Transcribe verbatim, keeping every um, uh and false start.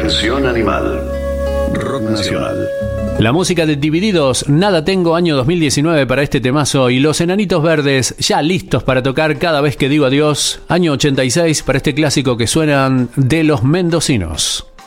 Dimensión Animal. Rock Nacional. La música de Divididos, Nada Tengo, año dos mil diecinueve para este temazo, y Los Enanitos Verdes, ya listos para tocar Cada Vez que Digo Adiós, año ochenta y seis para este clásico que suenan de Los Mendocinos.